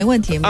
没问题。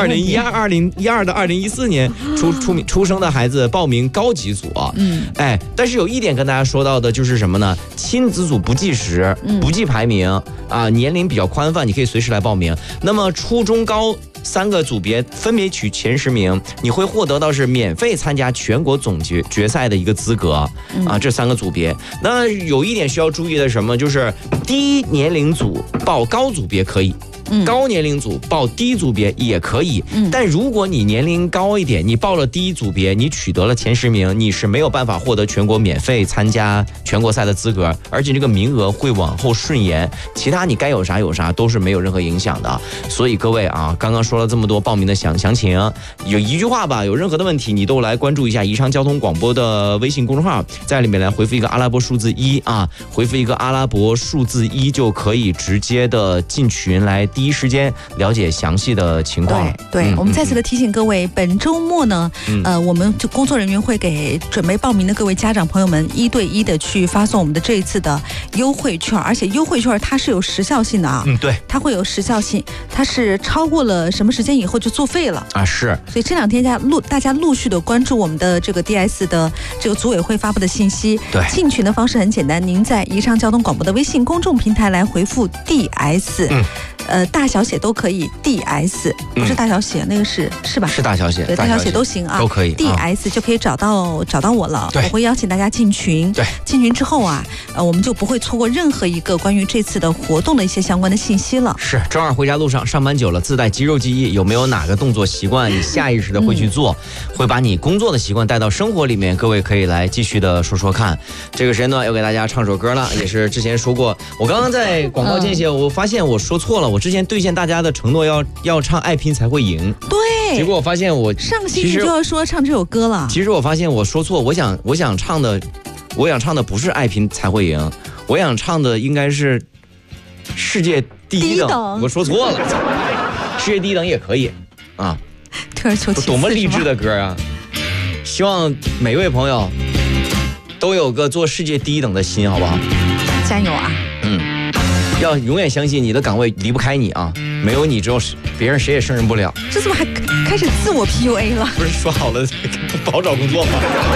2012到2014年出生的孩子报名高级组啊。但是有一点跟大家说到的就是什么呢？亲子组不计时，不计排名啊，年龄比较宽泛，你可以随时来报名。那么初中高3个组别分别取前10名，你会获得到是免费参加全国总决赛的一个资格啊。这3个组别，那有一点需要注意的什么，就是低年龄组报高组别可以。高年龄组报低组别也可以，但如果你年龄高一点，你报了低组别，你取得了前10名，你是没有办法获得全国免费参加全国赛的资格，而且这个名额会往后顺延，其他你该有啥有啥都是没有任何影响的。所以各位啊，刚刚说了这么多报名的详情，有一句话吧，有任何的问题你都来关注一下宜昌交通广播的微信公众号，在里面来回复一个阿拉伯数字1啊，回复一个阿拉伯数字1就可以直接的进群来第一时间了解详细的情况。 对，我们再次的提醒各位，本周末呢，我们就工作人员会给准备报名的各位家长朋友们1对1的去发送我们的这一次的优惠券，而且优惠券它是有时效性的啊。 对， 它会有时效性，它是超过了什么时间以后就作废了啊。是， 所以这2天大家陆续的关注我们的这个 DS 的这个组委会发布的信息。 对， 进群的方式很简单，您在宜昌交通广播的微信公众平台来回复 DS。大小写都可以 ，DS 不是大小写，那个是吧？是大小写， 对，大小写都行啊， 都可以。 DS 就可以找到我了。我会邀请大家进群。 对， 进群之后啊，我们就不会错过任何一个关于这次的活动的一些相关的信息了。 是，周二回家路上上班久了，自带肌肉记忆，有没有哪个动作习惯你下意识的会去做，会把你工作的习惯带到生活里面？各位可以来继续的说说看。这个时间段要给大家唱首歌了，也是之前说过，我刚刚在广告间歇，我发现我说错了。我之前兑现大家的承诺要唱爱拼才会赢， 对， 结果我发现我上星期就要说唱这首歌了。 其实我发现我说错，我想唱的不是爱拼才会赢，我想唱的应该是世界第一等，我说错了，世界第一等也可以啊。 退而求其次， 多么励志的歌啊！希望每位朋友都有个做世界第一等的心，好不好？ 加油啊！ 要永远相信你的岗位离不开你啊！没有你之后，别人谁也胜任不了。 这怎么还开始自我 PUA 了？ 不是说好了不好找工作吗？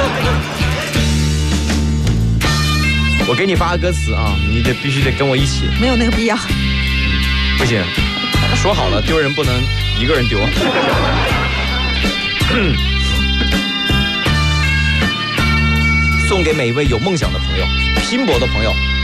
我给你发个歌词啊，你必须得跟我一起。 没有那个必要。 不行，说好了丢人不能一个人丢。送给每一位有梦想的朋友，拼搏的朋友。